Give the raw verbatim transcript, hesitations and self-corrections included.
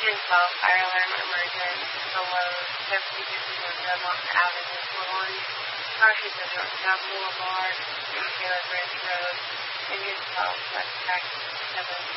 twelve, fire alarm, emergent, below seventy fifty-one Belmont Avenue, Fort Orange. Caution to North South Boulevard, Taylor Branch Road, Indian twelve, West Track seven.